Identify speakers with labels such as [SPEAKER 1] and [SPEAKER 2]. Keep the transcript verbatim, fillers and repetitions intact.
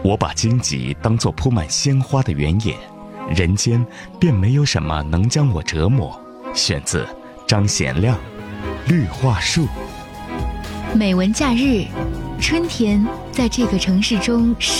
[SPEAKER 1] 我把荆棘当作铺满鲜花的原野，人间便没有什么能将我折磨。选自张贤亮，绿化树。
[SPEAKER 2] 美文假日，春天在这个城市中